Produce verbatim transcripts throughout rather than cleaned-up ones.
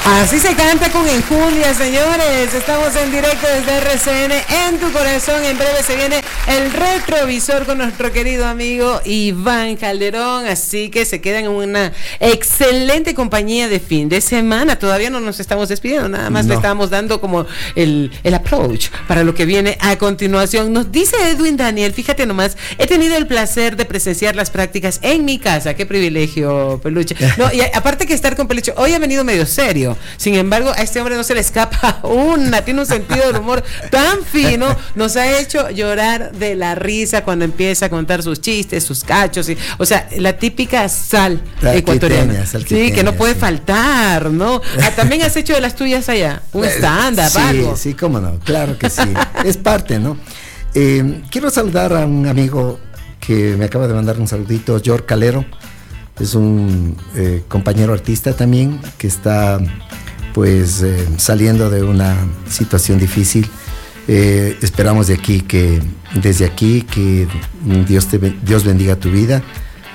Así se canta con enjundia, señores. Estamos en directo desde R C N, en tu corazón. En breve se viene el retrovisor con nuestro querido amigo Iván Calderón. Así que se quedan en una excelente compañía de fin de semana. Todavía no nos estamos despidiendo, nada más no. Le estamos dando como el, el approach para lo que viene a continuación. Nos dice Edwin Daniel, fíjate nomás, he tenido el placer de presenciar las prácticas en mi casa. Qué privilegio, Peluche. No, y aparte que estar con Peluche, hoy ha venido medio serio. Sin embargo, a este hombre no se le escapa una, tiene un sentido del humor tan fino, nos ha hecho llorar de la risa cuando empieza a contar sus chistes, sus cachos, y, o sea, la típica sal la ecuatoriana, quiteña, sal quiteña, sí, que no puede sí. faltar, ¿no? Ah, también has hecho de las tuyas allá, un stand-up, sí, algo. Sí, cómo no, claro que sí, es parte, ¿no? Eh, quiero saludar a un amigo que me acaba de mandar un saludito, George Calero. Es un eh, compañero artista también que está pues eh, saliendo de una situación difícil. Eh, esperamos de aquí que desde aquí que Dios te Dios bendiga tu vida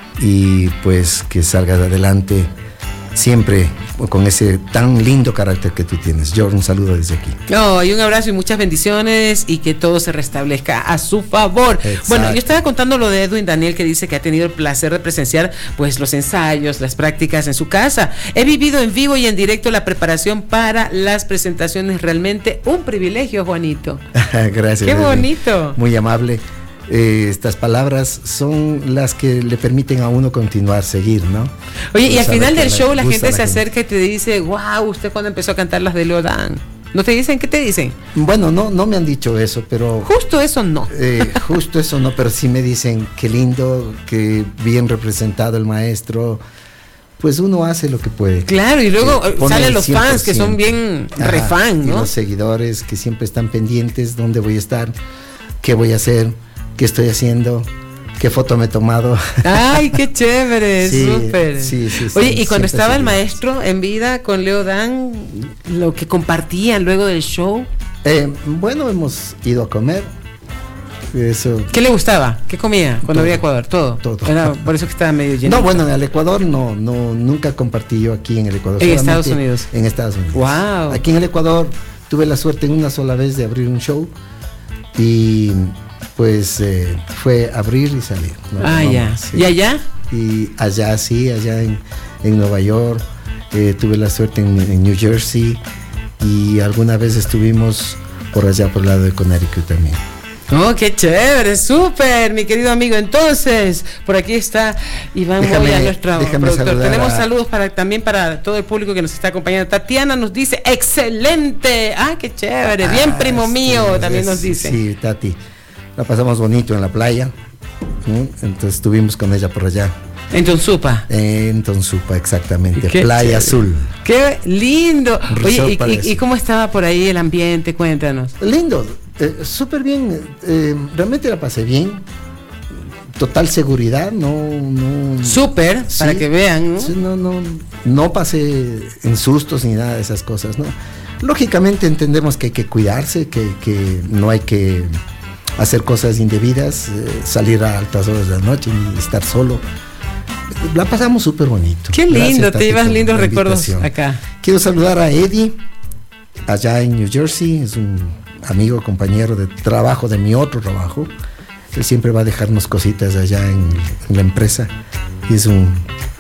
y pues que salgas adelante siempre con ese tan lindo carácter que tú tienes. George, un saludo desde aquí. No, y un abrazo y muchas bendiciones y que todo se restablezca a su favor. Exacto. Bueno, yo estaba contando lo de Edwin Daniel, que dice que ha tenido el placer de presenciar pues los ensayos, las prácticas en su casa. He vivido en vivo y en directo la preparación para las presentaciones. Realmente un privilegio, Juanito. Gracias. Qué Edwin. Bonito. Muy amable. Eh, estas palabras son las que le permiten a uno continuar, seguir, ¿no? Oye, y al final del show la gente se acerca y te dice, wow, usted cuando empezó a cantar las de Leo Dan. ¿No te dicen? ¿Qué te dicen? Bueno, no, no me han dicho eso, pero... Justo eso no. Eh, justo eso no, pero sí me dicen, qué lindo, que bien representado el maestro. Pues uno hace lo que puede. Claro, y luego salen los fans que son bien refan, ¿no? Y los seguidores que siempre están pendientes, dónde voy a estar, qué voy a hacer, qué estoy haciendo, qué foto me he tomado. Ay, qué chévere, sí, súper. Sí, sí, Oye, sí, y cuando estaba el seguidos. maestro en vida con Leo Dan, lo que compartían luego del show. Eh, bueno, hemos ido a comer. Eso. ¿Qué le gustaba? ¿Qué comía cuando había Ecuador? Todo. Todo. Era por eso que estaba medio lleno. No, bueno, en el Ecuador no, no, nunca compartí yo aquí en el Ecuador. En Estados Unidos. En Estados Unidos. Wow. Aquí en el Ecuador tuve la suerte en una sola vez de abrir un show y pues eh, fue abrir y salir. ¿no? Ah, no, ya. Sí. ¿Y allá? Y allá sí, allá en, en Nueva York, eh, tuve la suerte en, en New Jersey y alguna vez estuvimos por allá por el lado de Connecticut también. Oh, qué chévere, súper, mi querido amigo. Entonces, por aquí está Iván déjame, Moya, nuestro productor. Tenemos a... saludos para también para todo el público que nos está acompañando. Tatiana nos dice, excelente. Ah, qué chévere, bien ah, primo sí, mío, también nos dice. Sí, Tati, la pasamos bonito en la playa, ¿no? Entonces estuvimos con ella por allá. En Tonsupa. En Tonsupa, exactamente. Qué Playa chévere. Azul. Qué lindo. Oye, y, y, ¿y cómo estaba por ahí el ambiente? Cuéntanos. Lindo. Eh, súper bien, eh, realmente la pasé bien, total seguridad, no, no. Súper, sí, para que vean, ¿no? Sí, no, no, no pasé en sustos ni nada de esas cosas, ¿no? Lógicamente entendemos que hay que cuidarse, que, que no hay que hacer cosas indebidas, eh, salir a altas horas de la noche y estar solo. La pasamos súper bonito. Qué lindo, gracias, te llevas lindos recuerdos acá. Quiero saludar a Eddie, allá en New Jersey, es un amigo, compañero de trabajo, de mi otro trabajo. Él siempre va a dejarnos cositas allá en, en la empresa y es un,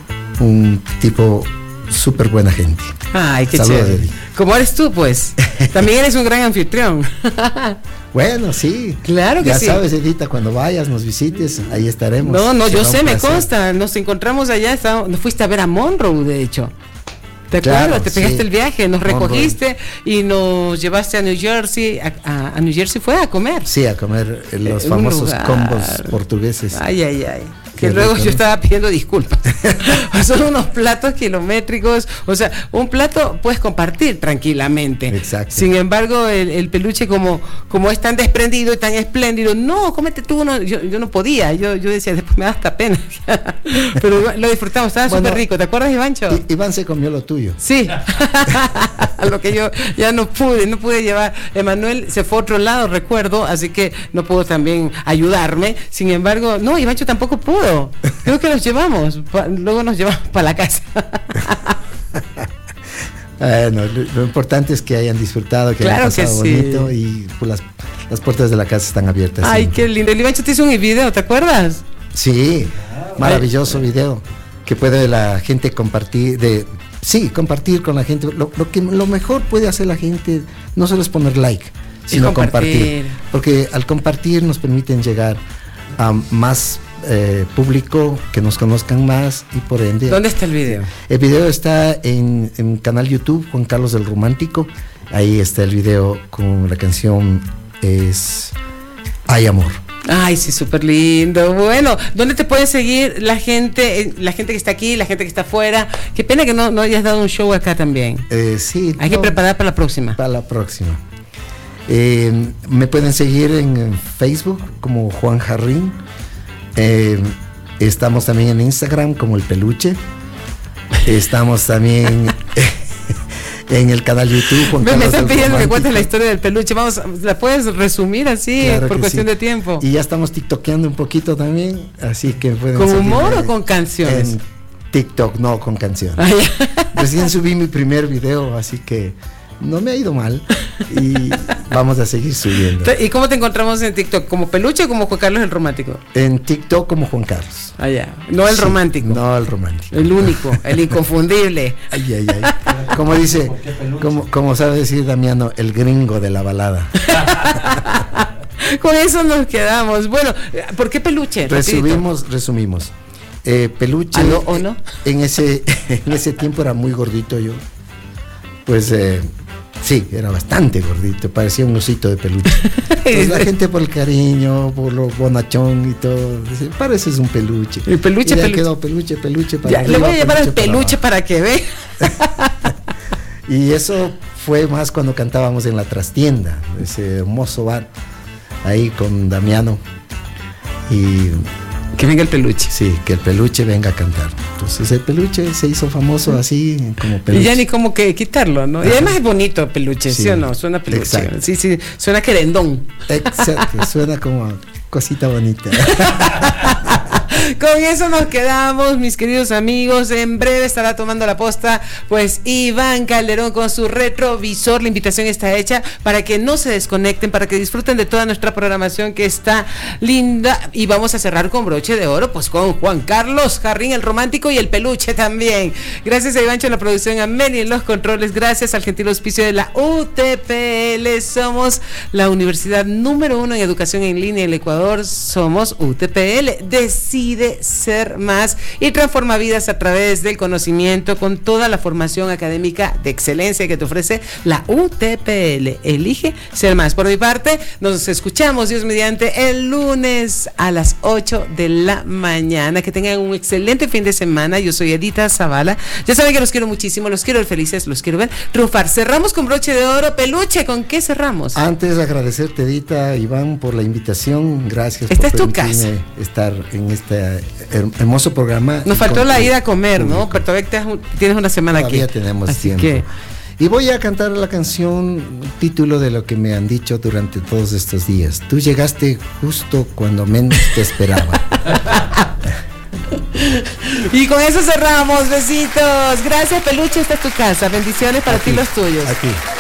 un tipo súper buena gente. Ay, qué chévere. Como eres tú, pues. También eres un gran anfitrión. Bueno, sí. Claro que ya sí. Ya sabes, Edita, cuando vayas, nos visites, ahí estaremos. No, no, yo sé, me consta. Nos encontramos allá, estábamos, nos fuiste a ver a Monroe, de hecho. ¿Te acuerdas? Claro, te pegaste sí. el viaje, nos recogiste y nos llevaste a New Jersey. A, a, a New Jersey fue a comer. Sí, a comer los eh, famosos combos portugueses. Ay, ay, ay. Que luego rico, yo estaba pidiendo disculpas. Son unos platos kilométricos. O sea, un plato puedes compartir tranquilamente. Exacto. Sin embargo, el, el peluche como, como es tan desprendido y tan espléndido, no, cómete tú uno. Yo, yo no podía. Yo, yo decía, después me da hasta pena. Pero lo disfrutamos, estaba bueno, súper rico. ¿Te acuerdas, Ivancho? I, Iván se comió lo tuyo. Sí. A lo que yo ya no pude, no pude llevar. Emanuel se fue a otro lado, recuerdo, así que no pudo también ayudarme. Sin embargo, no, Ivancho tampoco pudo. Creo que los llevamos, pa, luego nos llevamos para la casa. Bueno, lo, lo importante es que hayan disfrutado, que claro hayan pasado que sí. bonito y pues, las, las puertas de la casa están abiertas. Ay, siempre. qué lindo. El Ivancho te hizo un video, ¿te acuerdas? Sí, maravilloso video que puede la gente compartir, de sí, compartir con la gente. Lo, lo que lo mejor puede hacer la gente no solo es poner like, sino compartir. compartir. Porque al compartir nos permiten llegar a más eh, público, que nos conozcan más y por ende. ¿Dónde está el video? El video está en, en canal YouTube Juan Carlos del Romántico. Ahí está el video con la canción es Hay Amor. Ay, sí, súper lindo. Bueno, ¿dónde te puede seguir la gente, la gente que está aquí, la gente que está afuera? Qué pena que no, no hayas dado un show acá también. Eh, sí. Hay no, que preparar para la próxima. Para la próxima. Eh, me pueden seguir en Facebook como Juan Jarrín. Eh, estamos también en Instagram como El Peluche. Estamos también en el canal YouTube. Juan me, Carlos me están pidiendo Romántico. que cuentes la historia del peluche. Vamos, ¿la puedes resumir así Claro por cuestión sí. de tiempo? Y ya estamos tiktokeando un poquito también, así que pueden ¿Con humor o con canciones? En TikTok, no, con canciones. Ay, Recién subí mi primer video, así que no me ha ido mal y vamos a seguir subiendo. ¿Y cómo te encontramos en TikTok? ¿Como Peluche o como Juan Carlos el Romántico? En TikTok como Juan Carlos. Ah, ya. No el sí, romántico. No el romántico. El único, el inconfundible. Ay, ay, ay. Como dice, como, como sabe decir Damiano, el gringo de la balada. Con eso nos quedamos. Bueno, ¿por qué Peluche? Resumimos, resumimos. Eh, Peluche. ¿Aló o no? En ese, en ese tiempo era muy gordito yo. Pues eh, sí, era bastante gordito, parecía un osito de peluche. Entonces la gente por el cariño, por lo bonachón y todo, dice, pareces un peluche. El peluche, y ya peluche. quedó peluche, peluche para ya, arriba, le voy a llevar al peluche para, para que ve. Y eso fue más cuando cantábamos en la trastienda, ese hermoso bar, ahí con Damiano. Y que venga el peluche. Sí, que el peluche venga a cantar. Entonces el peluche se hizo famoso así como peluche. Y ya ni como que quitarlo, ¿no? Ajá. Y además es bonito peluche, ¿sí, ¿sí o no? Suena peluche. Exacto. Sí, sí, suena querendón. Exacto, suena como cosita bonita. Con eso nos quedamos, mis queridos amigos. En breve estará tomando la posta, pues, Iván Calderón con su retrovisor. La invitación está hecha para que no se desconecten, para que disfruten de toda nuestra programación que está linda. Y vamos a cerrar con broche de oro, pues, con Juan Carlos Jarrín, el romántico, y el peluche también. Gracias a Ivancho en la producción, a Meli en los controles. Gracias al gentil auspicio de la U T P L. Somos la universidad número uno en educación en línea en el Ecuador. Somos U T P L. Decide ser más y transforma vidas a través del conocimiento con toda la formación académica de excelencia que te ofrece la U T P L. Elige ser más. Por mi parte, nos escuchamos, Dios mediante, el lunes a las ocho de la mañana. Que tengan un excelente fin de semana. Yo soy Edita Zavala. Ya saben que los quiero muchísimo, los quiero ver felices, los quiero ver triunfar. Cerramos con broche de oro. Peluche, ¿con qué cerramos? Antes de agradecerte, Edita, Iván, por la invitación. Gracias. Esta por es tu casa. Estar en este hermoso programa. Nos faltó la ida a comer, público. ¿No? Pero todavía tienes una semana todavía aquí. Todavía tenemos Así tiempo. Que... Y voy a cantar la canción, título de lo que me han dicho durante todos estos días. Tú llegaste justo cuando menos te esperaba. Y con eso cerramos. Besitos. Gracias, Peluche. Esta es tu casa. Bendiciones para Aquí, ti y los tuyos. Aquí.